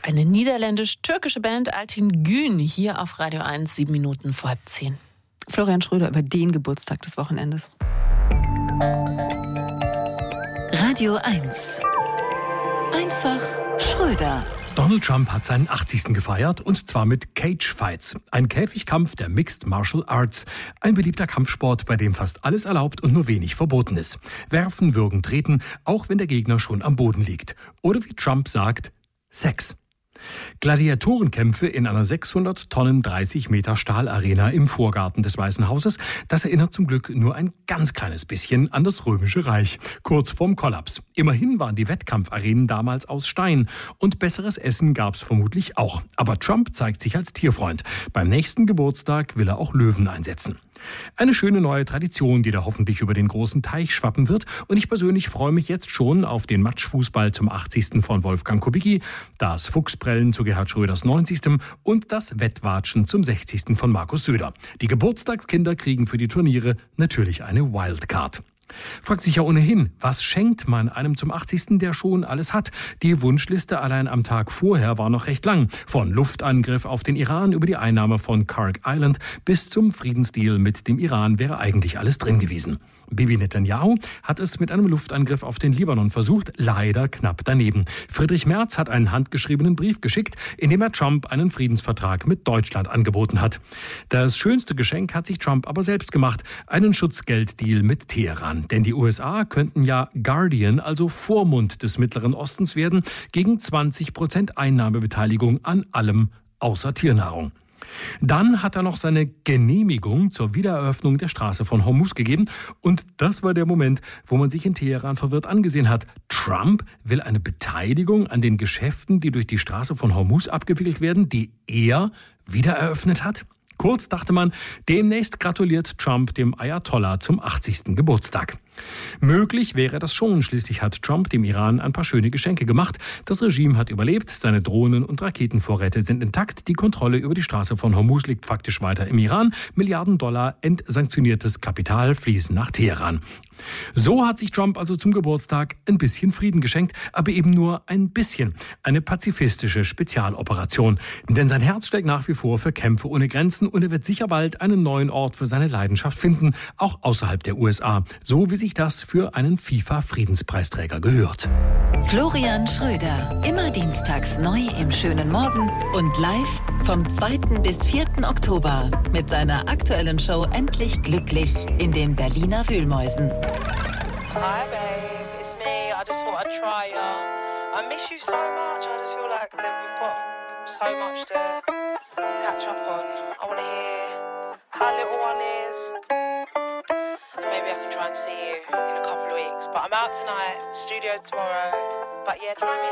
Eine niederländisch-türkische Band, Altin Gün, hier auf Radio 1, 7 Minuten vor 9:30. Florian Schröder über den Geburtstag des Wochenendes. Radio 1. Einfach Schröder. Donald Trump hat seinen 80. gefeiert, und zwar mit Cage Fights, ein Käfigkampf der Mixed Martial Arts, ein beliebter Kampfsport, bei dem fast alles erlaubt und nur wenig verboten ist. Werfen, würgen, treten, auch wenn der Gegner schon am Boden liegt. Oder wie Trump sagt, Sex. Gladiatorenkämpfe in einer 600 Tonnen 30 Meter Stahlarena im Vorgarten des Weißen Hauses, das erinnert zum Glück nur ein ganz kleines bisschen an das Römische Reich, kurz vorm Kollaps. Immerhin waren die Wettkampfarenen damals aus Stein und besseres Essen gab's vermutlich auch. Aber Trump zeigt sich als Tierfreund. Beim nächsten Geburtstag will er auch Löwen einsetzen. Eine schöne neue Tradition, die da hoffentlich über den großen Teich schwappen wird. Und ich persönlich freue mich jetzt schon auf den Matschfußball zum 80. von Wolfgang Kubicki, das Fuchsprellen zu Gerhard Schröders 90. und das Wettwatschen zum 60. von Markus Söder. Die Geburtstagskinder kriegen für die Turniere natürlich eine Wildcard. Fragt sich ja ohnehin, was schenkt man einem zum 80., der schon alles hat? Die Wunschliste allein am Tag vorher war noch recht lang. Von Luftangriff auf den Iran über die Einnahme von Khark Island bis zum Friedensdeal mit dem Iran wäre eigentlich alles drin gewesen. Bibi Netanyahu hat es mit einem Luftangriff auf den Libanon versucht, leider knapp daneben. Friedrich Merz hat einen handgeschriebenen Brief geschickt, in dem er Trump einen Friedensvertrag mit Deutschland angeboten hat. Das schönste Geschenk hat sich Trump aber selbst gemacht, einen Schutzgelddeal mit Teheran. Denn die USA könnten ja Guardian, also Vormund des Mittleren Ostens werden, gegen 20% Einnahmebeteiligung an allem außer Tiernahrung. Dann hat er noch seine Genehmigung zur Wiedereröffnung der Straße von Hormuz gegeben. Und das war der Moment, wo man sich in Teheran verwirrt angesehen hat. Trump will eine Beteiligung an den Geschäften, die durch die Straße von Hormuz abgewickelt werden, die er wiedereröffnet hat? Kurz dachte man, demnächst gratuliert Trump dem Ayatollah zum 80. Geburtstag. Möglich wäre das schon, schließlich hat Trump dem Iran ein paar schöne Geschenke gemacht. Das Regime hat überlebt, seine Drohnen- und Raketenvorräte sind intakt, die Kontrolle über die Straße von Hormuz liegt faktisch weiter im Iran. Milliarden Dollar entsanktioniertes Kapital fließen nach Teheran. So hat sich Trump also zum Geburtstag ein bisschen Frieden geschenkt, aber eben nur ein bisschen. Eine pazifistische Spezialoperation. Denn sein Herz schlägt nach wie vor für Kämpfe ohne Grenzen und er wird sicher bald einen neuen Ort für seine Leidenschaft finden, auch außerhalb der USA. So wie sich das für einen FIFA-Friedenspreisträger gehört. Florian Schröder. Immer dienstags neu im Schönen Morgen und live vom 2. bis 4. Oktober mit seiner aktuellen Show Endlich Glücklich in den Berliner Wühlmäusen. Hi babe, it's me. I just thought I'd try ya. I miss you so much. I just feel like that we've got so much to catch up on. I want to hear how little one is. And maybe I can try and see you in a couple of weeks. But I'm out tonight, studio tomorrow. But yeah, try me.